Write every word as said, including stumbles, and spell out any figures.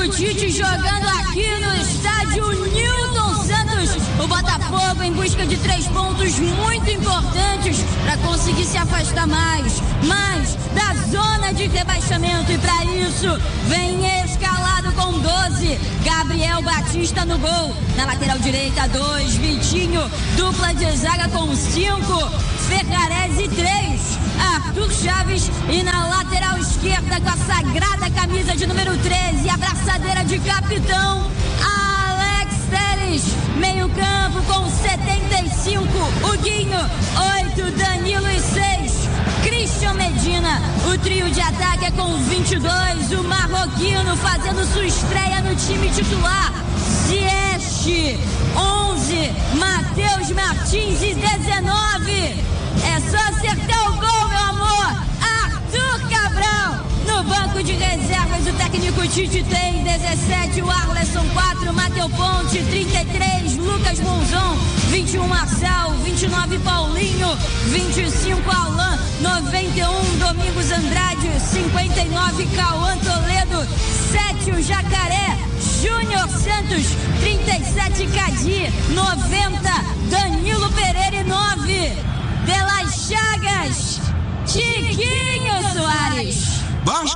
técnico Tite jogando aqui no estádio Newton Santos. O Botafogo em busca de três pontos muito importantes para conseguir se afastar mais, mais da zona de rebaixamento. E para isso, vem escalado com doze, Gabriel Batista no gol. Na lateral direita, dois, Vitinho. Dupla de zaga com cinco, Ferrarese três, Arthur Chaves. E na lateral esquerda, com a sagrada camisa de número treze, a braçadeira de capitão, Alex Telles. Meio campo com setenta e cinco, Huguinho. oito, Danilo e seis, Christian Medina. O trio de ataque é com vinte e dois, o marroquino fazendo sua estreia no time titular, Ziyech. onze, Matheus Martins. E dezenove, é só acertar o gol, meu amor, Arthur Cabral. No banco de reservas, o técnico Tite tem dezessete, o Arleson quatro, Matheus Ponte trinta e três, Lucas Monzon vinte e um, Marçal vinte e nove, Paulinho vinte e cinco, Alain noventa e um, Domingos Andrade cinquenta e nove, Cauã Toledo sete, o Jacaré, Júnior Santos trinta e sete, Cadi noventa, Danilo Pereira e nove, De Las Chagas, Tiquinho Soares.